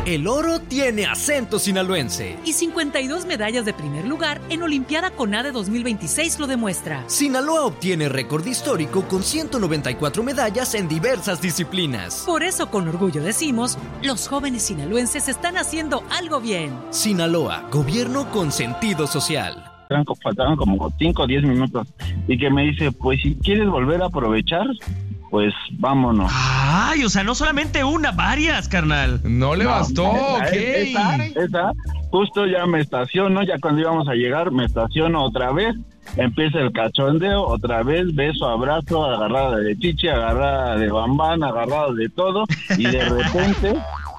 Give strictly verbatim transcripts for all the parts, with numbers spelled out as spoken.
El oro tiene acento sinaloense. Y cincuenta y dos medallas de primer lugar en Olimpiada CONADE dos mil veintiséis lo demuestra. Sinaloa obtiene récord histórico con ciento noventa y cuatro medallas en diversas disciplinas. Por eso con orgullo decimos, los jóvenes sinaloenses están haciendo algo bien. Sinaloa, gobierno con sentido social. Faltaban como cinco o diez minutos y que me dice, pues si quieres volver a aprovechar, pues vámonos. Ay, o sea, no solamente una, varias, carnal. No le no, bastó, ok. Esa, esa, justo ya me estaciono, ya cuando íbamos a llegar, me estaciono otra vez, empieza el cachondeo, otra vez, beso, abrazo, agarrada de chichi, agarrada de bambán, agarrada de todo, y de repente,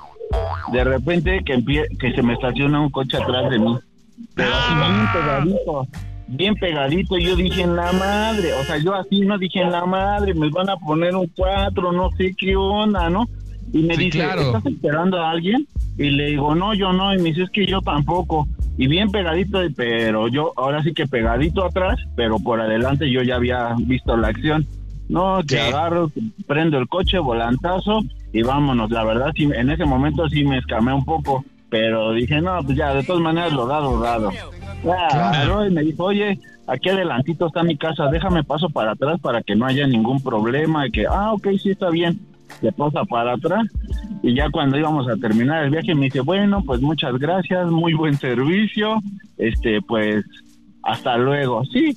de repente que, empie- que se me estaciona un coche atrás de mí. Pero así bien pegadito, bien pegadito, y yo dije, en la madre, o sea, yo así no dije, en la madre, me van a poner un cuatro, no sé qué onda, ¿no? Y me sí, dice, claro. ¿estás esperando a alguien? Y le digo, no, yo no, y me dice, es que yo tampoco, y bien pegadito, pero yo, ahora sí que pegadito atrás, pero por adelante yo ya había visto la acción. No, que sí. agarro, prendo el coche, volantazo, y vámonos. La verdad, sí, en ese momento sí me escamé un poco, pero dije, no, pues ya, de todas maneras lo dado, dado. Ya, agarró y me dijo, oye, aquí adelantito está mi casa, déjame paso para atrás para que no haya ningún problema, y que, ah, ok, sí, está bien. Le pasa para atrás, y ya cuando íbamos a terminar el viaje me dice, bueno, pues muchas gracias, muy buen servicio, este, pues, hasta luego. Sí,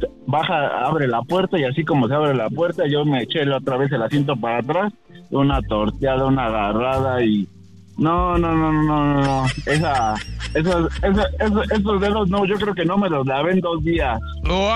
baja, abre la puerta, y así como se abre la puerta, yo me eché otra vez el asiento para atrás, una torteada, una agarrada, y no, no, no, no, no, no, esa, esos, esos, esos, esos dedos no, yo creo que no me los lavé en dos días. ¡Wow!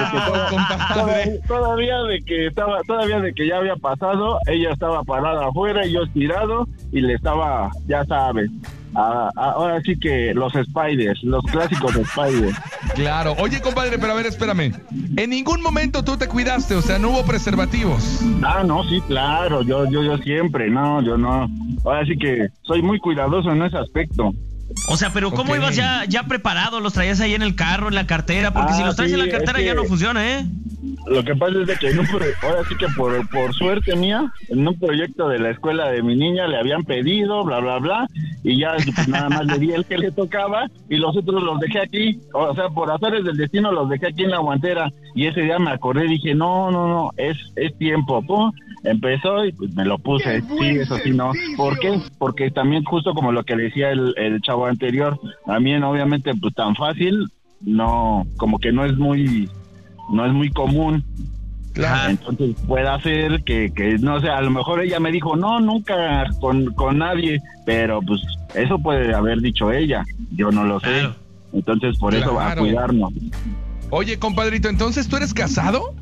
Toda, todavía, todavía de que estaba, todavía de que ya había pasado, ella estaba parada afuera y yo estirado y le estaba, ya sabes, a, a, ahora sí que los spiders, los clásicos spiders. Claro. Oye, compadre, pero a ver, espérame. En ningún momento tú te cuidaste, o sea, no hubo preservativos. Ah, no, sí, claro, yo, yo, yo siempre, no, yo no. Ahora sí que soy muy cuidadoso en ese aspecto. O sea, pero ¿cómo okay. ibas ya, ya preparado? ¿Los traías ahí en el carro, en la cartera? Porque ah, si los traes sí, en la cartera es que ya no funciona, ¿eh? Lo que pasa es de que en un pro- ahora sí que por, por suerte mía, en un proyecto de la escuela de mi niña le habían pedido, bla, bla, bla, y ya pues, nada más le di el que le tocaba y los otros los dejé aquí. O sea, por azares del destino los dejé aquí en la guantera, y ese día me acordé y dije, no, no, no, es, es tiempo, pum. Empezó y pues me lo puse, sí, eso sí, no. ¿Por qué? Porque también justo como lo que decía el, el chavo anterior, también obviamente pues tan fácil, no, como que no es muy, no es muy común. Claro. Entonces puede hacer que, que, no sé, a lo mejor ella me dijo, no, nunca con, con nadie, pero pues eso puede haber dicho ella, yo no lo sé. Claro. Entonces por eso va a Claro. cuidarnos. Oye, compadrito, ¿entonces tú eres casado?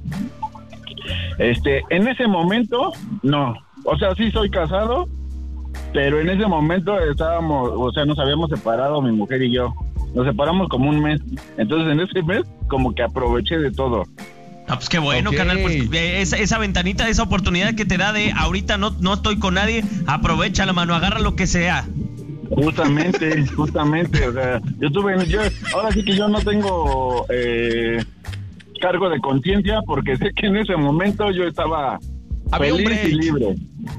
Este, en ese momento, no. O sea, sí soy casado, pero en ese momento estábamos, o sea, nos habíamos separado mi mujer y yo. Nos separamos como un mes. Entonces, en ese mes, como que aproveché de todo. Ah, pues qué bueno, Ok. carnal, pues eh, esa, esa ventanita, esa oportunidad que te da de ahorita no, no estoy con nadie, aprovecha la mano, agarra lo que sea. Justamente, justamente, o sea, yo tuve, yo, ahora sí que yo no tengo eh, cargo de conciencia, porque sé que en ese momento yo estaba Había un feliz y break. libre.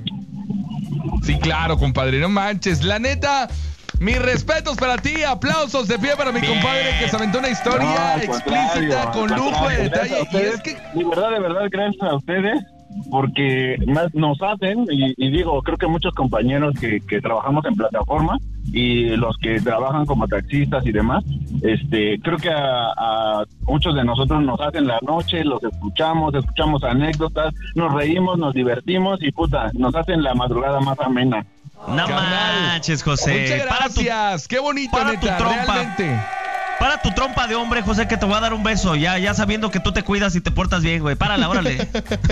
Sí, claro, compadre, no manches. La neta, mis respetos para ti, aplausos de pie para mi Bien. compadre que se aventó una historia No, al explícita, contrario, con al lujo de contrario, detalle. gracias a Y ustedes, es que, de verdad, de verdad, gracias a ustedes, porque más nos hacen, y, y digo, creo que muchos compañeros que, que trabajamos en plataforma y los que trabajan como taxistas y demás, este, creo que a, a muchos de nosotros nos hacen la noche, los escuchamos, escuchamos anécdotas, nos reímos, nos divertimos y puta, nos hacen la madrugada más amena. No Carnal, manches, José. muchas Para tu, gracias. Qué bonito, para tu neta, trompa. realmente. para tu trompa de hombre, José, que te voy a dar un beso, ya, ya sabiendo que tú te cuidas y te portas bien, güey. Párala, órale.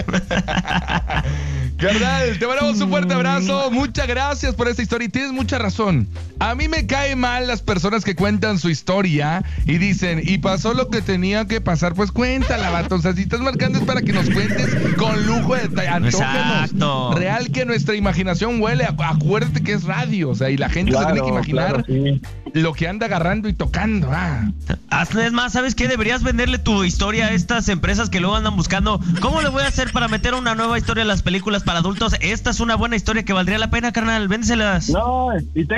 Carnal, te mandamos un fuerte abrazo. Muchas gracias por esta historia y tienes mucha razón. A mí me cae mal las personas que cuentan su historia y dicen, y pasó lo que tenía que pasar. Pues cuéntala, vato. O sea, si estás marcando es para que nos cuentes con lujo de detalle. Antójanos. Exacto. Real que nuestra imaginación huele. Acuérdate que es radio, o sea, y la gente Claro, se tiene que imaginar claro, sí. lo que anda agarrando y tocando. Ah. Hazle, es más, ¿sabes qué? Deberías venderle tu historia a estas empresas que luego andan buscando. ¿Cómo le voy a hacer para meter una nueva historia a las películas para adultos? Esta es una buena historia que valdría la pena, carnal. Vénselas. No, y